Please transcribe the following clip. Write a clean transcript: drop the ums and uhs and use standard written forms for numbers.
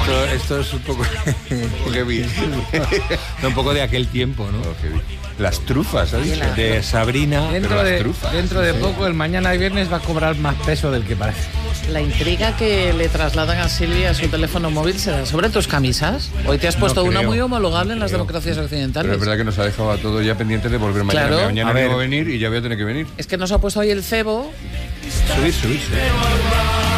Esto es un poco heavy. un poco de aquel tiempo, ¿no? Las trufas, ¿has dicho? De Sabrina. Dentro de poco, el mañana y viernes va a cobrar más peso del que parece. La intriga que le trasladan a Silvia a su teléfono móvil será sobre tus camisas. Hoy te has puesto una muy homologable en las democracias occidentales. Pero es verdad que nos ha dejado a todos ya pendientes de volver mañana. Claro. Mañana no va a venir y ya voy a tener que venir. Es que nos ha puesto ahí el cebo. Subir.